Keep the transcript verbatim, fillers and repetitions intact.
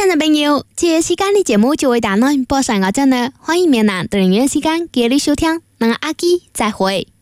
眾朋友，這個時間的節目就為大家播上我真的歡迎面南訂閱時間，給你收聽，那阿基再會。